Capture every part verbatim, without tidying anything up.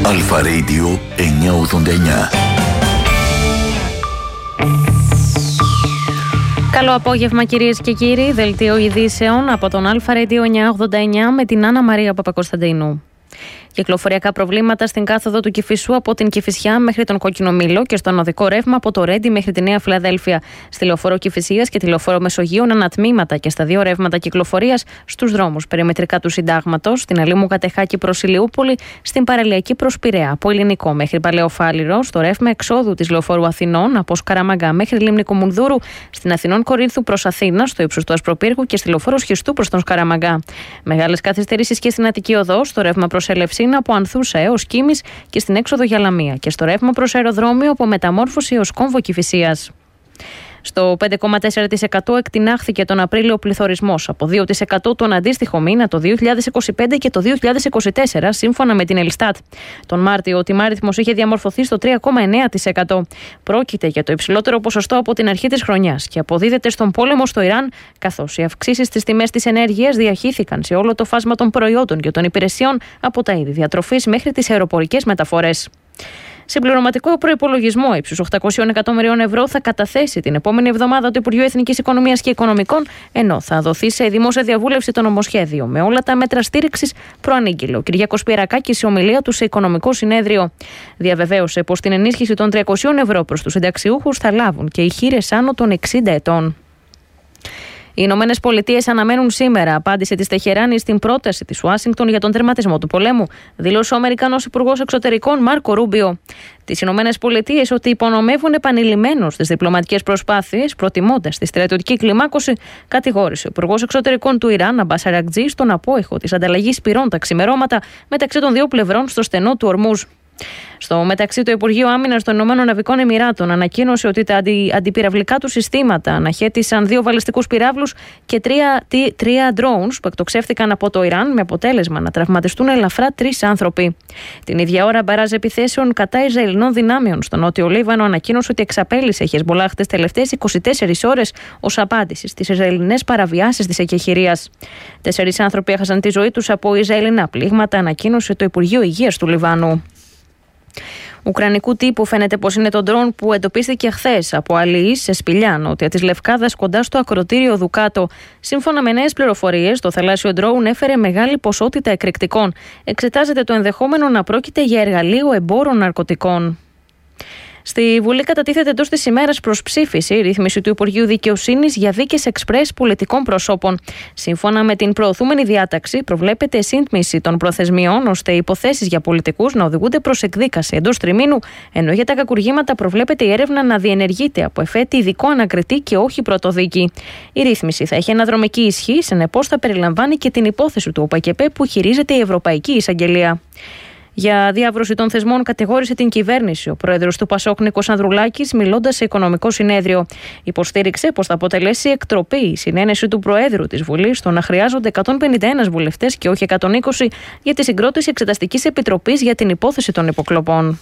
Αλφα Radio εννιακόσια ογδόντα εννιά. Καλό απόγευμα κυρίες και κύριοι, δελτίο ειδήσεων από τον Αλφα Radio εννιακόσια ογδόντα εννιά με την Άννα Μαρία Παπακοσταντίνου. Κυκλοφοριακά προβλήματα στην κάθοδο του Κηφισού από την Κηφισιά μέχρι τον Κόκκινο Μήλο και στον οδικό ρεύμα από το Ρέντι μέχρι τη Νέα Φιλαδέλφια. Στη λεωφόρο Κηφισίας και τη λεωφόρο Μεσογείων ανατμήματα και στα δύο ρεύματα κυκλοφορίας στους δρόμους περιμετρικά του Συντάγματος, στην Ελίμου Κατεχάκη προς Ηλιούπολη, στην παραλιακή προς Πειραιά, από Ελληνικό μέχρι Παλαιοφάλιρο, στο ρεύμα εξόδου της λεωφόρου Αθηνών από Σκαραμαγκά μέχρι Λίμνη Κουμουνδούρου, στην Αθηνών Κορίνθου προς Αθήνα, στο ύψος του Ασπροπύργου και στη λεωφόρο Σχιστού προς τον Σκαραμαγκά. Μεγάλες καθυστερήσεις και στην Αττική Οδό, στο ρεύμα προς Ελευσίνα από Ανθούσα έως Κίμης και στην έξοδο για Λαμία και στο ρεύμα προς αεροδρόμιο από Μεταμόρφωση έως Κόμβο Κηφισίας. Στο πέντε κόμμα τέσσερα τοις εκατό εκτινάχθηκε τον Απρίλιο πληθωρισμός από δύο τοις εκατό τον αντίστοιχο μήνα το δύο χιλιάδες είκοσι πέντε και το δύο χιλιάδες είκοσι τέσσερα, σύμφωνα με την Ελστάτ. Τον Μάρτιο ο τιμάριθμος είχε διαμορφωθεί στο τρία κόμμα εννέα τοις εκατό. Πρόκειται για το υψηλότερο ποσοστό από την αρχή της χρονιάς και αποδίδεται στον πόλεμο στο Ιράν, καθώς οι αυξήσεις στις τιμές της ενέργειας διαχύθηκαν σε όλο το φάσμα των προϊόντων και των υπηρεσιών, από τα είδη διατροφής μέχρι τις αεροπορικές μεταφορές. Συμπληρωματικό προϋπολογισμό ύψους οκτακόσια εκατομμυρίων ευρώ θα καταθέσει την επόμενη εβδομάδα το Υπουργείο Εθνικής Οικονομίας και Οικονομικών, ενώ θα δοθεί σε δημόσια διαβούλευση το νομοσχέδιο με όλα τα μέτρα στήριξης, προανήγγειλε ο Κυριάκος Πιερακάκης σε ομιλία του σε Οικονομικό Συνέδριο. Διαβεβαίωσε πως την ενίσχυση των τριακοσίων ευρώ προς τους συνταξιούχους θα λάβουν και οι χήρες άνω των εξήντα ετών. Οι Ηνωμένες Πολιτείες αναμένουν σήμερα απάντηση της Τεχεράνης στην πρόταση της Ουάσιγκτον για τον τερματισμό του πολέμου, δήλωσε ο Αμερικανός Υπουργός Εξωτερικών Μάρκο Ρούμπιο. Τις Ηνωμένες Πολιτείες ότι υπονομεύουν επανειλημμένως τις διπλωματικές προσπάθειες, προτιμώντας τη στρατιωτική κλιμάκωση, κατηγόρησε ο Υπουργός Εξωτερικών του Ιράν, Αμπάς Αρακτζή, στον απόϊχο της ανταλλαγής πυρών τα ξημερώματα μεταξύ των δύο πλευρών στο στενό του Ορμούζ. Στο μεταξύ, το Υπουργείο Άμυνας των Ηνωμένων Αραβικών Εμιράτων ανακοίνωσε ότι τα αντι, αντιπυραυλικά του συστήματα αναχέτησαν δύο βαλιστικούς πυράβλους και τρία, τι, τρία drones που εκτοξεύτηκαν από το Ιράν, με αποτέλεσμα να τραυματιστούν ελαφρά τρεις άνθρωποι. Την ίδια ώρα, μπαράζ επιθέσεων κατά Ισραηλινών δυνάμεων στο Νότιο Λίβανο ανακοίνωσε ότι εξαπέλυσε η Χεσμολάχ τις τελευταίες είκοσι τέσσερις ώρες ως απάντηση στις Ισραηλινές παραβιάσεις της εκεχηρίας. Τέσσερις άνθρωποι έχασαν τη ζωή τους από Ισραηλινά πλήγματα, ανακοίνωσε το Υπουργείο Υγείας του Λιβάνου. Ουκρανικού τύπου φαίνεται πως είναι το ντρόν που εντοπίστηκε χθες από αλληλείς σε σπηλιά νότια της Λευκάδας κοντά στο ακρωτήριο Δουκάτο. Σύμφωνα με νέες πληροφορίες, το θαλάσσιο ντρόουν έφερε μεγάλη ποσότητα εκρηκτικών. Εξετάζεται το ενδεχόμενο να πρόκειται για εργαλείο εμπόρων ναρκωτικών. Στη Βουλή κατατίθεται εντός της ημέρας προς ψήφιση η ρύθμιση του Υπουργείου Δικαιοσύνης για δίκες εξπρές πολιτικών προσώπων. Σύμφωνα με την προωθούμενη διάταξη, προβλέπεται σύντμηση των προθεσμιών ώστε οι υποθέσεις για πολιτικούς να οδηγούνται προς εκδίκαση εντός τριμήνου, ενώ για τα κακουργήματα προβλέπεται η έρευνα να διενεργείται από εφέτη ειδικό ανακριτή και όχι πρωτοδίκη. Η ρύθμιση θα έχει αναδρομική ισχύ, συνεπώς θα περιλαμβάνει και την υπόθεση του ΟΠΑΚΕΠΕ που χειρίζεται η Ευρωπαϊκή Εισαγγελία. Για διάβρωση των θεσμών κατηγόρησε την κυβέρνηση ο πρόεδρος του Πασόκ Νίκος Ανδρουλάκης, μιλώντας σε Οικονομικό Συνέδριο. Υποστήριξε πως θα αποτελέσει εκτροπή η συνένεση του Προέδρου της Βουλής στο να χρειάζονται εκατόν πενήντα ένα βουλευτές και όχι εκατόν είκοσι για τη συγκρότηση Εξεταστικής Επιτροπής για την υπόθεση των υποκλοπών.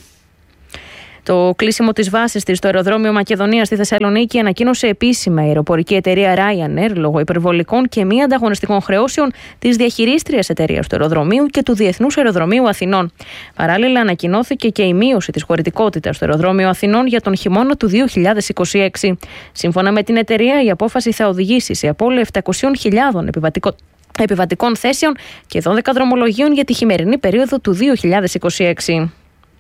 Το κλείσιμο της βάσης της στο αεροδρόμιο Μακεδονίας στη Θεσσαλονίκη ανακοίνωσε επίσημα η αεροπορική εταιρεία Ryanair λόγω υπερβολικών και μη ανταγωνιστικών χρεώσεων της διαχειρίστριας εταιρείας του αεροδρομίου και του Διεθνούς Αεροδρομίου Αθηνών. Παράλληλα, ανακοινώθηκε και η μείωση της χωρητικότητας στο αεροδρόμιο Αθηνών για τον χειμώνα του δύο χιλιάδες είκοσι έξι. Σύμφωνα με την εταιρεία, η απόφαση θα οδηγήσει σε απώλεια επτακόσιες χιλιάδες επιβατικών. επιβατικών θέσεων και δώδεκα δρομολογίων για τη χειμερινή περίοδο του δύο χιλιάδες είκοσι έξι.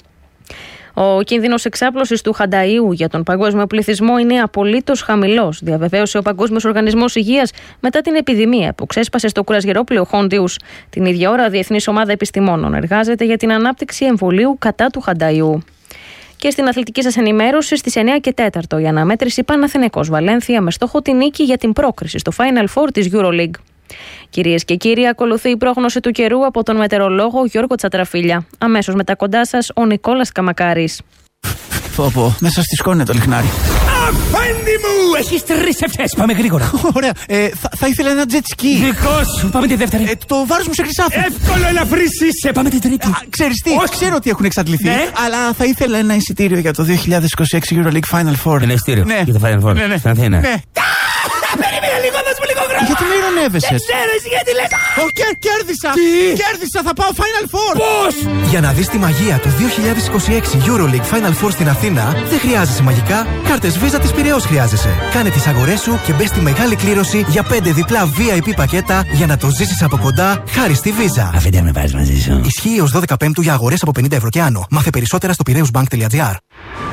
Ο κίνδυνος εξάπλωσης του χανταΐου για τον παγκόσμιο πληθυσμό είναι απολύτως χαμηλός, διαβεβαίωσε ο Παγκόσμιος Οργανισμός Υγείας μετά την επιδημία που ξέσπασε στο κουρασγερόπλαιο Χόντιους. Την ίδια ώρα, η Διεθνής Ομάδα Επιστημόνων εργάζεται για την ανάπτυξη εμβολίου κατά του χανταΐου. Και στην αθλητική σας ενημέρωση, στις εννιά και τέσσερα η αναμέτρηση Παναθηναϊκός Βαλένθια με στόχο την νίκη για την πρόκριση στο Final Four της EuroLeague. Κυρίες και κύριοι, ακολουθεί η πρόγνωση του καιρού από τον μετεωρολόγο Γιώργο Τσατραφίλια. Αμέσως μετά κοντά σας ο Νικόλας Καμακάρης. Πω πω, μέσα στη σκόνη το λιχνάρι. Αφέντη μου! Έχεις τρεις ευθές, πάμε γρήγορα. Ωραία, ε, θα, θα ήθελα ένα jet ski. Δικό σου, πάμε τη δεύτερη. Ε, το βάρος μου σε χρυσάφι. Εύκολο, ελαφρύς είσαι, πάμε την τρίτη. Α, ξέρεις τι, Όχι. ξέρω ότι έχουν εξαντληθεί, Ναι. αλλά θα ήθελα ένα εισιτήριο για το δύο χιλιάδες είκοσι έξι EuroLeague Final Four. Ένα εισιτήριο Ναι. για το Final Four. Ναι, ναι. Στην Αθήνα. Ναι. περίμενε λίγο, δώσ' μου λίγο χρόνο. Γιατί με ειρωνεύεσαι? Δεν ξέρω, εσύ γιατί λες. Ω, κέρ- κέρδισα! Τι? Κέρδισα, θα πάω Final Four! Πώς? Για να δεις τη μαγεία του δύο χιλιάδες είκοσι έξι EuroLeague Final Four στην Αθήνα, δεν χρειάζεσαι μαγικά, κάρτες Visa της Πειραιώς χρειάζεσαι. Κάνε τις αγορές σου και μπες στη μεγάλη κλήρωση για πέντε διπλά βι άι πι πακέτα για να το ζήσεις από κοντά χάρη στη Visa. Αφέντε με πάρεις μαζί σου. Ισχύει ως δώδεκα Πέμπτου για αγορές από πενήντα ευρώ και άνω. Μάθε περισσότερα στο πειραιώσμπανκ τελεία τζι άρ.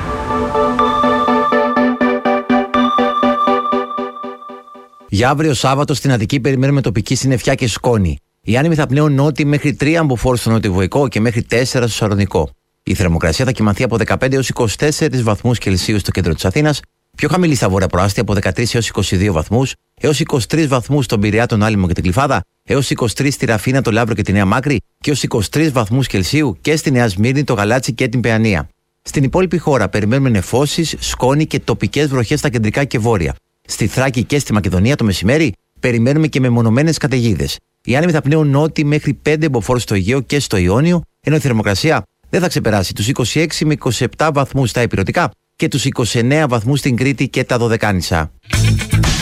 Για αύριο Σάββατο στην Αττική περιμένουμε τοπική συννεφιά και σκόνη. Οι άνεμοι θα πνέουν νότι μέχρι τρία αμποφόρ στο νοτιοβοϊκό και μέχρι τέσσερα στο Σαρονικό. Η θερμοκρασία θα κυμανθεί από δεκαπέντε έως είκοσι τέσσερις βαθμούς Κελσίου στο κέντρο της Αθήνας, πιο χαμηλή στα βόρεια προάστια από δεκατρείς έως είκοσι δύο βαθμούς, έως είκοσι τρεις βαθμούς στον Πειραιά, τον Άλυμο και την Κλιφάδα, έως είκοσι τρεις στη Ραφίνα, το Λαύρο και τη Νέα Μάκρη και έως είκοσι τρεις βαθμούς Κελσίου και στη Νέα Σμύρνη, το Γαλάτσι και την Παιανία. Στην υπόλοιπη χώρα περιμένουμε νεφώσεις, σκόνη και τοπικές βροχές στα κεντρικά και βόρεια. Στη Θράκη και στη Μακεδονία το μεσημέρι περιμένουμε και μεμονωμένες καταιγίδες. Οι άνεμοι θα πνέουν νότι μέχρι πέντε εμποφόρ στο Αιγαίο και στο Ιόνιο, ενώ η θερμοκρασία δεν θα ξεπεράσει τους είκοσι έξι με είκοσι επτά βαθμούς στα ηπειρωτικά και τους είκοσι εννέα βαθμούς στην Κρήτη και τα Δωδεκάνησα.